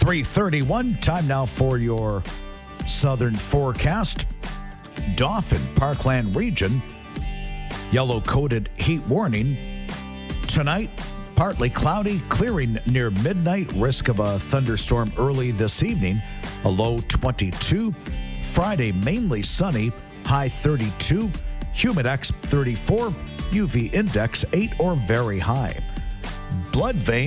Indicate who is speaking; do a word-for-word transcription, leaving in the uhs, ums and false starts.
Speaker 1: three thirty-one, time now for your southern forecast. Dauphin, Parkland region, yellow-coated heat warning. Tonight, partly cloudy, clearing near midnight, risk of a thunderstorm early this evening, a low twenty-two. Friday, mainly sunny, high thirty-two, humidex thirty-four, U V index eight or very high. Blood vein